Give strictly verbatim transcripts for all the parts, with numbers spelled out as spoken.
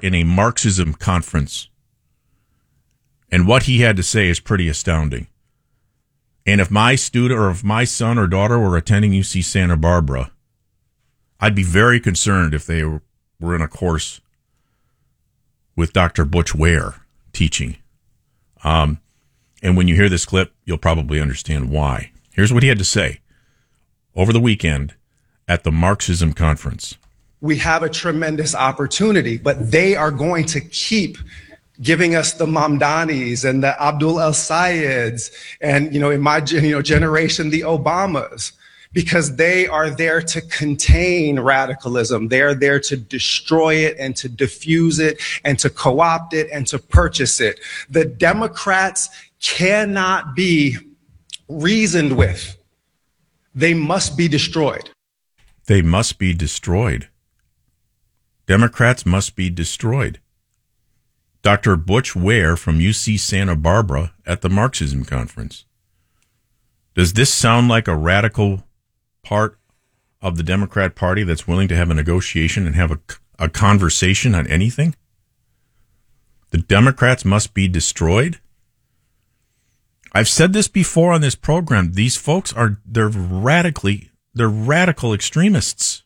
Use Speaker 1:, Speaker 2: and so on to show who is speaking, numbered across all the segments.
Speaker 1: in a Marxism conference. And what he had to say is pretty astounding. And if my student or if my son or daughter were attending U C Santa Barbara, I'd be very concerned if they were in a course with Doctor Butch Ware teaching. Um, and when you hear this clip, you'll probably understand why. Here's what he had to say over the weekend at the Marxism conference.
Speaker 2: We have a tremendous opportunity, but they are going to keep giving us the Mamdanis and the Abdul El-Sayeds and, you know, in my you know, generation, the Obamas, because they are there to contain radicalism. They are there to destroy it and to diffuse it and to co-opt it and to purchase it. The Democrats cannot be reasoned with. They must be destroyed.
Speaker 1: They must be destroyed. Democrats must be destroyed. Doctor Butch Ware from U C Santa Barbara at the Marxism conference. Does this sound like a radical part of the Democrat Party that's willing to have a negotiation and have a, a conversation on anything? The Democrats must be destroyed? I've said this before on this program. These folks are, they're radically, they're radical extremists.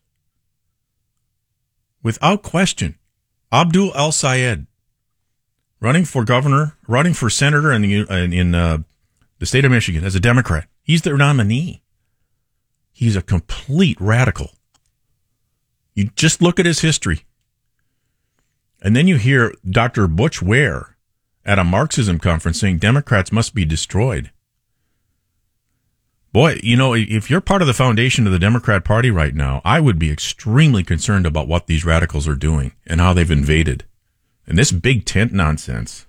Speaker 1: Without question. Abdul El-Sayed, running for governor, running for senator in the, in, in uh, the state of Michigan as a Democrat. He's their nominee. He's a complete radical. You just look at his history. And then you hear Doctor Butch Ware at a Marxism conference saying Democrats must be destroyed. Boy, you know, if you're part of the foundation of the Democrat Party right now, I would be extremely concerned about what these radicals are doing and how they've invaded. And this big tent nonsense.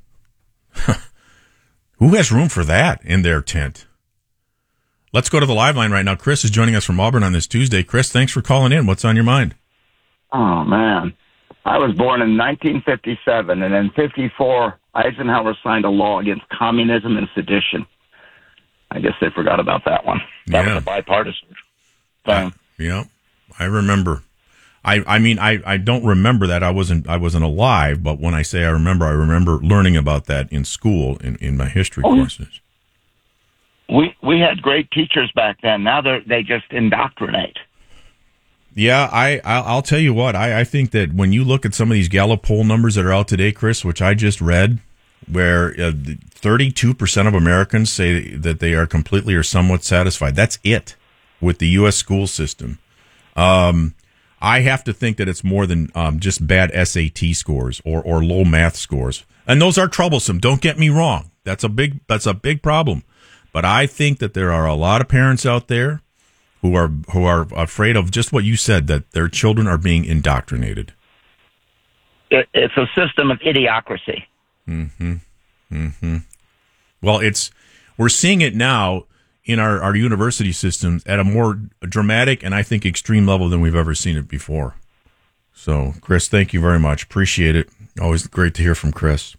Speaker 1: Who has room for that in their tent? Let's go to the live line right now. Chris is joining us from Auburn on this Tuesday. Chris, thanks for calling in. What's on your mind?
Speaker 3: Oh, man. I was born in nineteen fifty-seven, and in fifty-four, Eisenhower signed a law against communism and sedition. I guess they forgot about that one. That
Speaker 1: yeah.
Speaker 3: was a bipartisan thing.
Speaker 1: Yeah, I remember. I, I mean, I, I don't remember that. I wasn't I wasn't alive, but when I say I remember, I remember learning about that in school, in, in my history oh, courses.
Speaker 3: We we had great teachers back then. Now they they just indoctrinate.
Speaker 1: Yeah, I, I'll tell you what, I, I think that when you look at some of these Gallup poll numbers that are out today, Chris, which I just read, where uh, thirty-two percent of Americans say that they are completely or somewhat satisfied. That's it with the U S school system. Um, I have to think that it's more than um, just bad S A T scores or, or low math scores. And those are troublesome. Don't get me wrong. That's a big, that's a big problem. But I think that there are a lot of parents out there who are who are afraid of just what you said, that their children are being indoctrinated.
Speaker 3: It, it's a system of idiocracy.
Speaker 1: Mm-hmm. Mm-hmm. Well, it's we're seeing it now in our, our university systems at a more dramatic and I think extreme level than we've ever seen it before. So, Chris, thank you very much. Appreciate it. Always great to hear from Chris.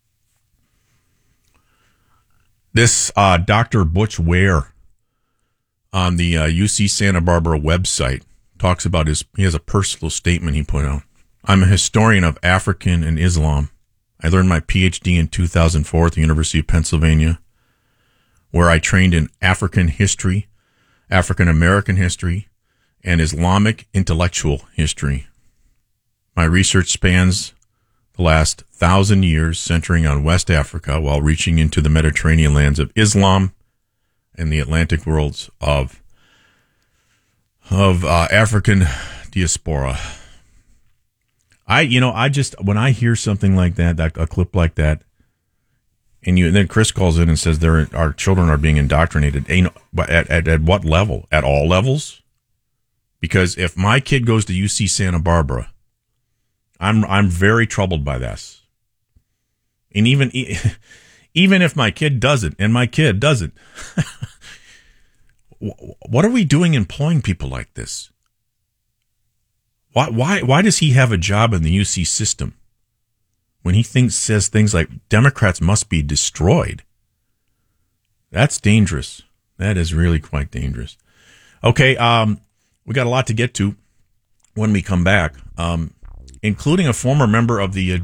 Speaker 1: This uh, Doctor Butch Ware on the uh, U C Santa Barbara website talks about his, he has a personal statement he put out. I'm a historian of African and Islam. I learned my P H D in two thousand four at the University of Pennsylvania, where I trained in African history, African American history, and Islamic intellectual history. My research spans the last thousand years, centering on West Africa while reaching into the Mediterranean lands of Islam and the Atlantic worlds of of uh, African diaspora. I, you know, I just, when I hear something like that, that a clip like that, and you, and then Chris calls in and says there, our children are being indoctrinated. You know, but at, at, at what level? At all levels? Because if my kid goes to U C Santa Barbara, I'm, I'm very troubled by this. And even, even if my kid doesn't, and my kid doesn't, what are we doing employing people like this? Why, why, why does he have a job in the U C system when he thinks, says things like Democrats must be destroyed? That's dangerous. That is really quite dangerous. Okay. Um, we got a lot to get to when we come back, um, including a former member of the